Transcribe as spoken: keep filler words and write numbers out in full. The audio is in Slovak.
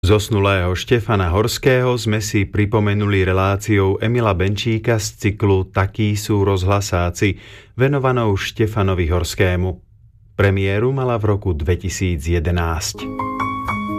Zosnulého Štefana Horského sme si pripomenuli reláciou Emila Benčíka z cyklu Takí sú rozhlasáci, venovanou Štefanovi Horskému. Premiéru mala v roku dvetisíc jedenásť.